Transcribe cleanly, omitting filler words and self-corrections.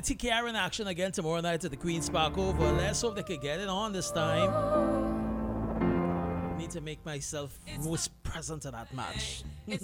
TKR in action again tomorrow night at the Queen's Park Oval. Let's hope they can get it on this time. Need to make myself most present at that match.